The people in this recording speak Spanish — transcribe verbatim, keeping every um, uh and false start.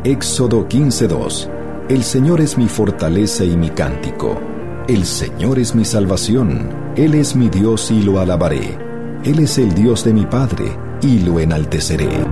Éxodo quince dos. El Señor es mi fortaleza y mi cántico. El Señor es mi salvación. Él es mi Dios y lo alabaré. Él es el Dios de mi Padre y lo enalteceré.